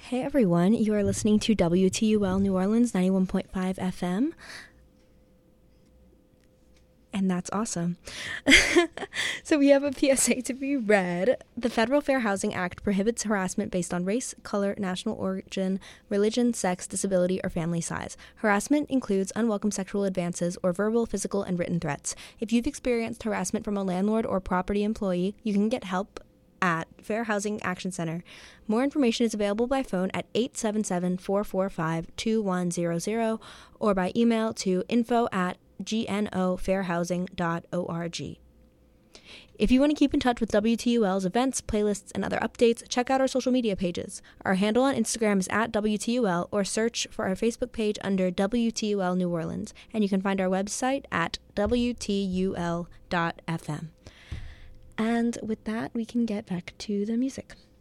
Hey everyone, you are listening to WTUL New Orleans 91.5 FM. And that's awesome. So we have a PSA to be read. The Federal Fair Housing Act prohibits harassment based on race, color, national origin, religion, sex, disability, or family size. Harassment includes unwelcome sexual advances or verbal, physical, and written threats. If you've experienced harassment from a landlord or property employee, you can get help at Fair Housing Action Center. More information is available by phone at 877-445-2100 or by email to info@gnofairhousing.org. If you want to keep in touch with WTUL's events, playlists, and other updates, check out our social media pages. Our handle on Instagram is @WTUL, or search for our Facebook page under WTUL New Orleans, and you can find our website at WTUL.fm. And with that, we can get back to the music.